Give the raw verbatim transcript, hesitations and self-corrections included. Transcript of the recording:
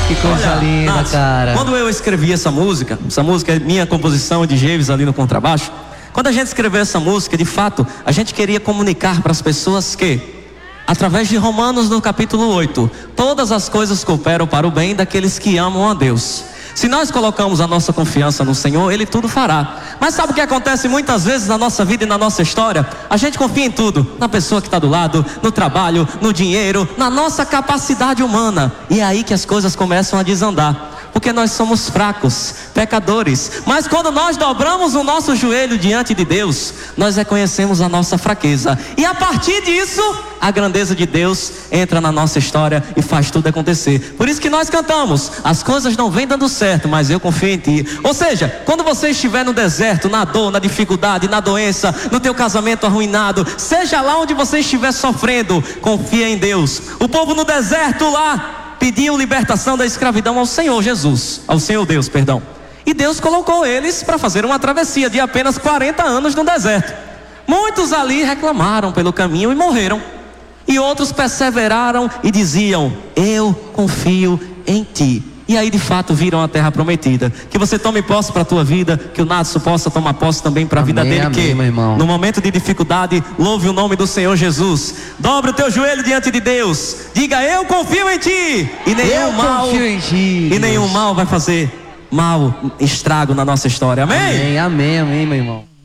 Que coisa Olha, linda, Nath, cara. quando eu escrevi essa música, essa música é minha composição de Geves ali no contrabaixo. Quando a gente escreveu essa música, de fato, a gente queria comunicar para as pessoas que, através de Romanos no capítulo oito, todas as coisas cooperam para o bem daqueles que amam a Deus. Se nós colocamos a nossa confiança no Senhor, Ele tudo fará. Mas sabe o que acontece muitas vezes na nossa vida e na nossa história? A gente confia em tudo, na pessoa que está do lado, no trabalho, no dinheiro, na nossa capacidade humana. E é aí que as coisas começam a desandar. Porque nós somos fracos, pecadores. Mas quando nós dobramos o nosso joelho diante de Deus, nós reconhecemos a nossa fraqueza. E a partir disso, a grandeza de Deus entra na nossa história e faz tudo acontecer. Por isso que nós cantamos: as coisas não vêm dando certo, mas eu confio em Ti. Ou seja, quando você estiver no deserto, na dor, na dificuldade, na doença, no teu casamento arruinado, seja lá onde você estiver sofrendo, confia em Deus. O povo no deserto lá pediam libertação da escravidão ao Senhor Jesus, ao Senhor Deus, perdão. E Deus colocou eles para fazer uma travessia de apenas quarenta anos no deserto. Muitos ali reclamaram pelo caminho e morreram. E outros perseveraram e diziam: eu confio em Ti. E aí de fato viram a terra prometida. Que você tome posse para a tua vida, que o Natson possa tomar posse também para a vida dele. Amém, Que meu irmão, no momento de dificuldade, louve o nome do Senhor Jesus. Dobre o teu joelho diante de Deus. Diga: eu confio em Ti. E nenhum eu mal confio em Ti, E nenhum Deus. mal vai fazer mal, estrago na nossa história. Amém? Amém, amém, amém, meu irmão.